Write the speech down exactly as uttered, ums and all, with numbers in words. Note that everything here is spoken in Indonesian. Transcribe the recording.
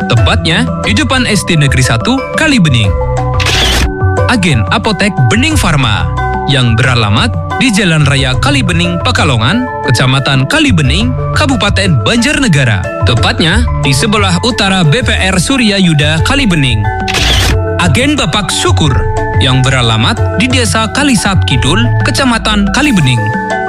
tepatnya di depan S D Negeri satu Kalibening. Agen Apotek Bening Farma yang beralamat di Jalan Raya Kalibening, Pekalongan, Kecamatan Kalibening, Kabupaten Banjarnegara. Tepatnya di sebelah utara B P R Surya Yuda Kalibening. Agen Bapak Syukur yang beralamat di Desa Kalisat Kidul, Kecamatan Kalibening.